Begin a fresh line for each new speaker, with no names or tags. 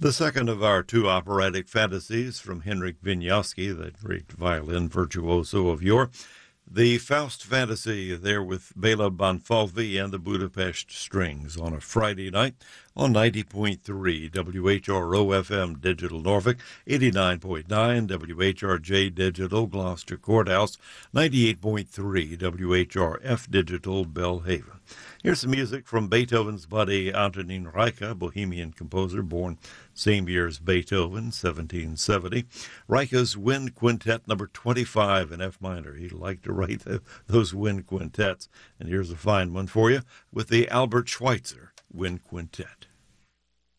The second of our two operatic fantasies from Henryk Wieniawski, the great violin virtuoso of yore. The Faust Fantasy there with Bela Bonfalvi and the Budapest Strings on a Friday night on 90.3 WHRO-FM Digital Norfolk, 89.9 WHRJ Digital Gloucester Courthouse, 98.3 WHRF Digital Belhaven. Here's some music from Beethoven's buddy Antonin Reicha, Bohemian composer, born same year as Beethoven, 1770. Reicha's Wind Quintet number 25 in F minor. He liked to write those wind quintets. And here's a fine one for you with the Albert Schweitzer Wind Quintet.